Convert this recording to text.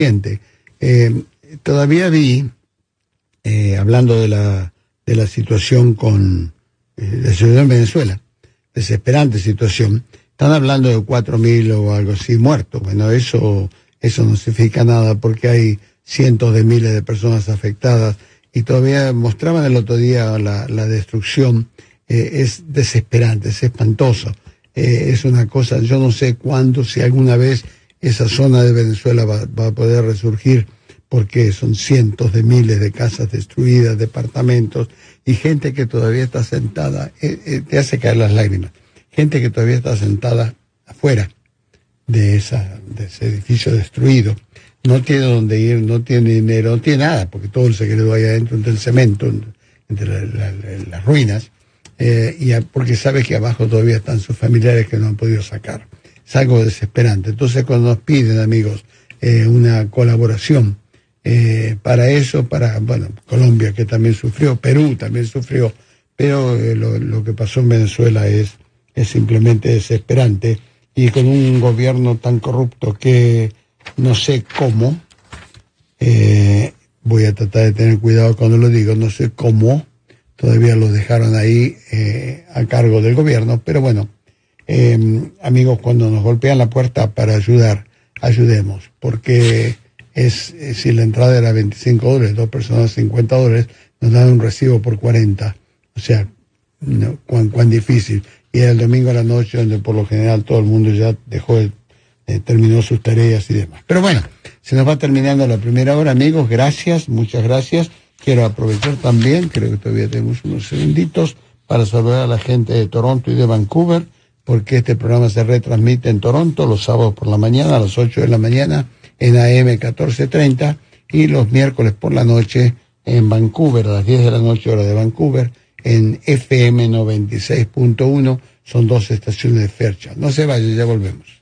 Todavía vi, hablando de la situación con la situación en Venezuela, desesperante situación, están hablando de 4.000 o algo así muertos. Bueno, eso no significa nada porque hay cientos de miles de personas afectadas y todavía mostraban el otro día la destrucción. Es desesperante, es espantoso. Es una cosa, yo no sé cuándo, si alguna vez esa zona de Venezuela va a poder resurgir, porque son cientos de miles de casas destruidas, departamentos, y gente que todavía está sentada, te hace caer las lágrimas, gente que todavía está sentada afuera de ese edificio destruido, no tiene dónde ir, no tiene dinero, no tiene nada, porque todo se quedó ahí adentro, entre el cemento, entre las ruinas, porque sabe que abajo todavía están sus familiares que no han podido sacar. Es algo desesperante. Entonces, cuando nos piden, amigos, una colaboración para eso, Colombia que también sufrió, Perú también sufrió, pero lo que pasó en Venezuela es simplemente desesperante, y con un gobierno tan corrupto que no sé cómo, voy a tratar de tener cuidado cuando lo digo, no sé cómo todavía lo dejaron ahí a cargo del gobierno, pero bueno, amigos, cuando nos golpean la puerta para ayudar, ayudemos, porque si la entrada era $25, 2 personas $50, nos dan un recibo por 40, o sea, no, cuán difícil. Y era el domingo a la noche, donde por lo general todo el mundo ya terminó sus tareas y demás. Pero bueno, se nos va terminando la primera hora, amigos, gracias, muchas gracias. Quiero aprovechar también, creo que todavía tenemos unos segunditos, para saludar a la gente de Toronto y de Vancouver, porque este programa se retransmite en Toronto los sábados por la mañana, a las 8 de la mañana, en AM 1430, y los miércoles por la noche en Vancouver, a las 10 de la noche, hora de Vancouver, en FM 96.1, son 2 estaciones de Fairchild. No se vayan, ya volvemos.